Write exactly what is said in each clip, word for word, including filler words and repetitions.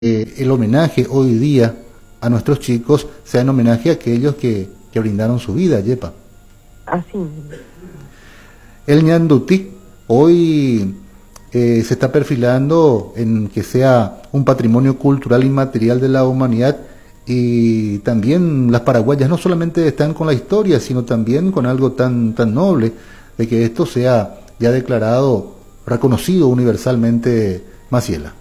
eh, el homenaje hoy día a nuestros chicos sea en homenaje a aquellos que, que brindaron su vida, Yepa. Así. El ñandutí hoy eh, se está perfilando en que sea un patrimonio cultural inmaterial de la humanidad, y también las paraguayas no solamente están con la historia, sino también con algo tan, tan noble, de que esto sea ya declarado, reconocido universalmente, Maciela.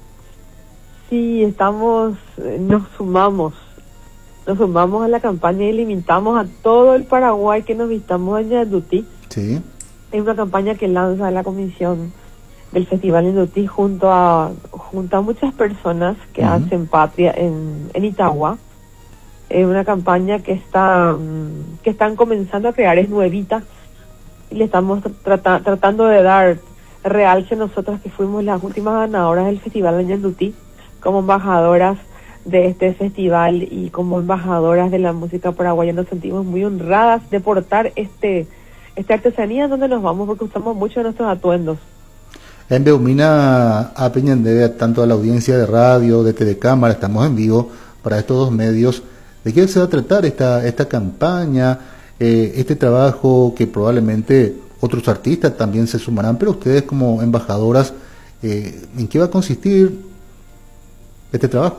Sí, estamos, nos sumamos, nos sumamos a la campaña y le invitamos a todo el Paraguay que nos vistamos en ñandutí. Sí. Es una campaña que lanza la comisión del Festival ñandutí junto a junto a muchas personas que uh-huh. hacen patria en, en Itagua. Es una campaña que está que están comenzando a crear, es nuevita, y le estamos trata, tratando de dar realce a nosotras que fuimos las últimas ganadoras del Festival de ñandutí como embajadoras de este festival, y como embajadoras de la música paraguaya nos sentimos muy honradas de portar este esta artesanía donde nos vamos, porque usamos mucho de nuestros atuendos. En Beumina a Peñandebe, tanto a la audiencia de radio, de telecámara, estamos en vivo para estos dos medios. ¿De qué se va a tratar esta, esta campaña, eh, este trabajo que probablemente otros artistas también se sumarán, pero ustedes como embajadoras, eh, ¿en qué va a consistir este trabajo?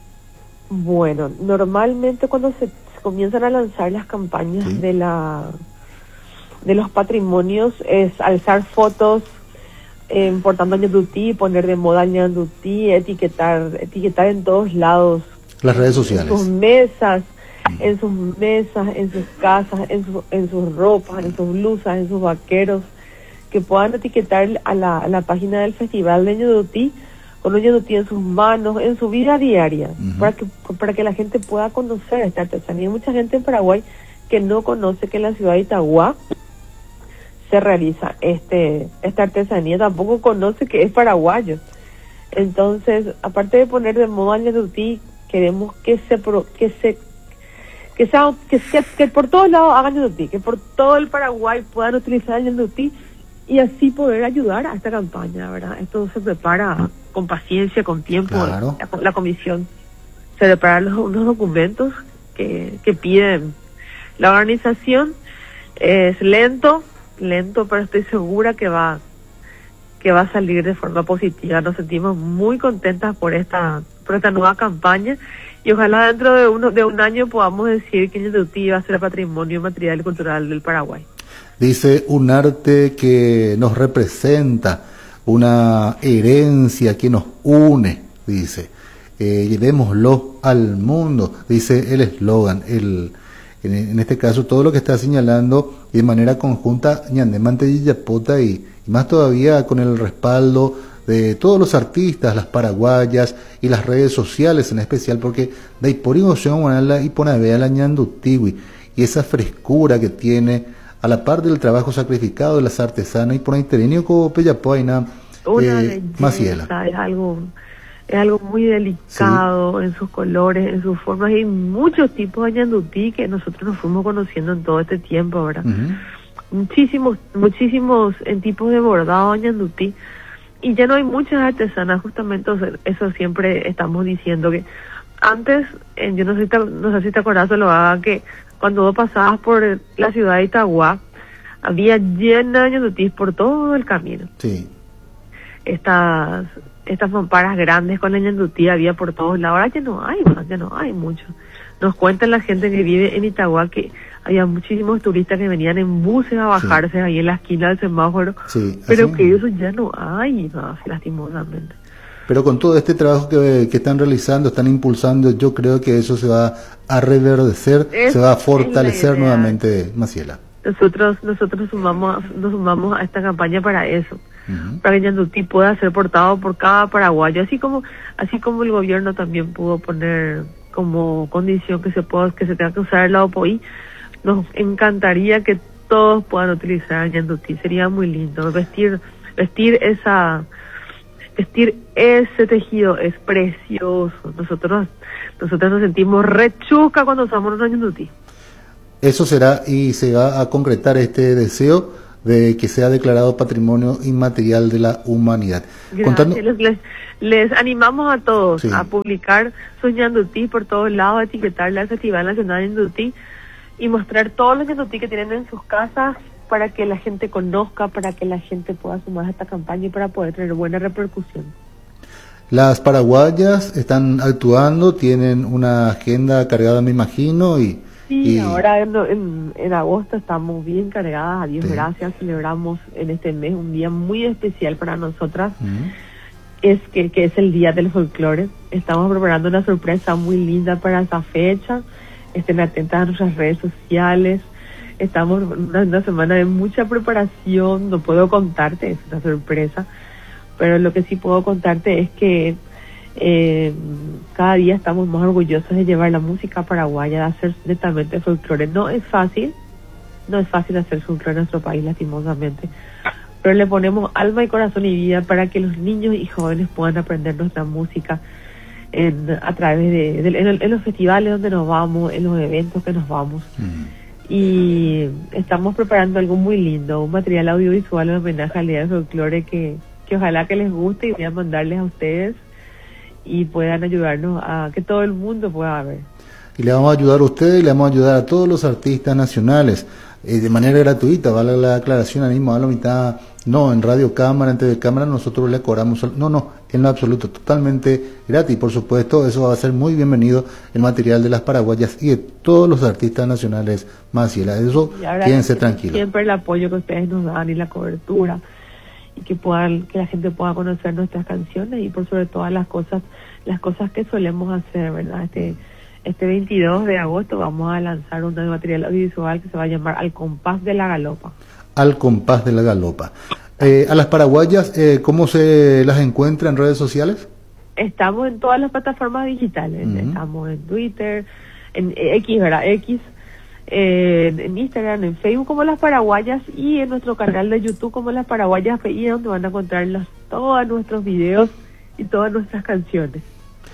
Bueno, normalmente cuando se comienzan a lanzar las campañas ¿sí? de la de los patrimonios es alzar fotos eh, portando ñandutí, poner de moda ñandutí, etiquetar, etiquetar en todos lados. Las redes sociales. En sus mesas, en sus mesas, en sus casas, en, su, en sus ropas, en sus blusas, en sus vaqueros, que puedan etiquetar a la, a la página del Festival de ñandutí con un ñandutí en sus manos, en su vida diaria, uh-huh. para que para que la gente pueda conocer esta artesanía. Hay mucha gente en Paraguay que no conoce que en la ciudad de Itagua se realiza este esta artesanía, tampoco conoce que es paraguayo. Entonces, aparte de poner de moda el ñandutí, queremos que se pro, que se que sea que, se, que por todos lados hagan ñandutí, que por todo el Paraguay puedan utilizar el ñandutí, y así poder ayudar a esta campaña, ¿verdad? Esto se prepara con paciencia, con tiempo. Claro. La, la comisión se prepara los, unos documentos que, que piden la organización. Es lento, lento, pero estoy segura que va que va a salir de forma positiva. Nos sentimos muy contentas por esta por esta nueva campaña, y ojalá dentro de uno de un año podamos decir que ñandutí va a ser patrimonio material y cultural del Paraguay. Dice, un arte que nos representa, una herencia que nos une, dice, eh, llevémoslo al mundo, dice el eslogan, el en, en este caso todo lo que está señalando de manera conjunta Ñandemante y Yapota, y, y más todavía con el respaldo de todos los artistas, las paraguayas y las redes sociales en especial, porque de ahí por y pone la ñandutí, y esa frescura que tiene a la par del trabajo sacrificado de las artesanas, y por ahí terenio como Pellapoina, eh, Maciela. Es algo, es algo muy delicado, sí. En sus colores, en sus formas, y muchos tipos de ñandutí que nosotros nos fuimos conociendo en todo este tiempo, ¿verdad? Uh-huh. Muchísimos, muchísimos en tipos de bordado de ñandutí, y ya no hay muchas artesanas, justamente eso siempre estamos diciendo, que antes, eh, yo no sé, si te, no sé si te acordás, lo haga que cuando vos pasabas por la ciudad de Itagua, había llena de ñandutí por todo el camino. Sí. Estas, estas mamparas grandes con la ñandutí había por todos lados. Ahora ya no hay más, ya no hay mucho. Nos cuentan la gente que vive en Itagua que había muchísimos turistas que venían en buses a bajarse sí. ahí en la esquina del semáforo, sí, pero que mismo. Eso ya no hay más, lastimosamente. Pero con todo este trabajo que, que están realizando, están impulsando, yo creo que eso se va a reverdecer, es, se va a fortalecer nuevamente, Maciela. Nosotros nosotros sumamos nos sumamos a esta campaña para eso, uh-huh. para que ñandutí pueda ser portado por cada paraguayo, así como así como el gobierno también pudo poner como condición que se pueda que se tenga que usar el lado P O I. Nos encantaría que todos puedan utilizar ñandutí, sería muy lindo vestir vestir esa vestir ese tejido, es precioso. Nosotros nosotros nos sentimos rechuca cuando usamos nuestro ñandutí. Eso será, y se va a concretar este deseo de que sea declarado Patrimonio Inmaterial de la Humanidad. Contando... Les, les animamos a todos sí. a publicar sus ñandutí por todos lados, a etiquetarle al Festival Nacional de Ñandutí y mostrar todos los ñandutí que tienen en sus casas para que la gente conozca, para que la gente pueda sumar a esta campaña y para poder tener buena repercusión. Las paraguayas están actuando, tienen una agenda cargada, me imagino, y... Sí, y... ahora en, en, en agosto estamos bien cargadas, a Dios sí. gracias, celebramos en este mes un día muy especial para nosotras, uh-huh. es que, que es el Día del Folclore. Estamos preparando una sorpresa muy linda para esa fecha, estén atentas a nuestras redes sociales, estamos en una, una semana de mucha preparación, no puedo contarte, es una sorpresa, pero lo que sí puedo contarte es que eh, cada día estamos más orgullosos de llevar la música paraguaya, de hacer netamente folclore. No es fácil, no es fácil hacer folclore en nuestro país, lastimosamente, pero le ponemos alma y corazón y vida para que los niños y jóvenes puedan aprender nuestra música en, a través de, de en, el, en los festivales donde nos vamos, en los eventos que nos vamos. Mm. Y estamos preparando algo muy lindo, un material audiovisual en homenaje al Día del Folclore que, que ojalá que les guste y voy a mandarles a ustedes y puedan ayudarnos a que todo el mundo pueda ver. Y le vamos a ayudar a ustedes y le vamos a ayudar a todos los artistas nacionales eh, de manera gratuita, vale la aclaración, ahí mismo a la mitad, no, en Radio Cámara, en T V Cámara nosotros le cobramos, no, no, en lo absoluto, totalmente gratis, por supuesto, eso va a ser muy bienvenido, el material de las paraguayas y de todos los artistas nacionales, Maciela, eso quédense tranquilos. Siempre el apoyo que ustedes nos dan y la cobertura, y que puedan, que la gente pueda conocer nuestras canciones y por sobre todas las cosas, las cosas que solemos hacer, ¿verdad? Este, este veintidós de agosto vamos a lanzar un material audiovisual que se va a llamar Al Compás de la Galopa. Al Compás de la Galopa. Eh, a las paraguayas, eh, ¿cómo se las encuentra en redes sociales? Estamos en todas las plataformas digitales, uh-huh. estamos en Twitter, en X, ¿verdad? X, eh, en Instagram, en Facebook como Las Paraguayas y en nuestro canal de YouTube como Las Paraguayas P I, donde van a encontrar los, todos nuestros videos y todas nuestras canciones.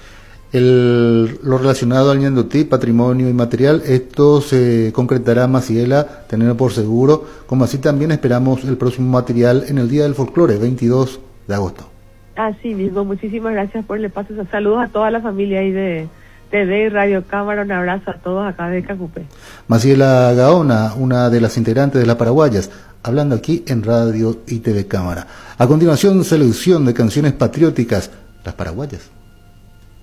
El, lo relacionado al ñandutí, patrimonio inmaterial, esto se concretará, Maciela, tenerlo por seguro, como así también esperamos el próximo material en el Día del Folclore, veintidós de agosto. Así mismo, muchísimas gracias por el espacio, saludos a toda la familia ahí de T V y Radio Cámara, un abrazo a todos acá de Cacupé. Maciela Gaona, una de las integrantes de Las Paraguayas, hablando aquí en Radio y T V Cámara. A continuación, selección de canciones patrióticas, Las Paraguayas.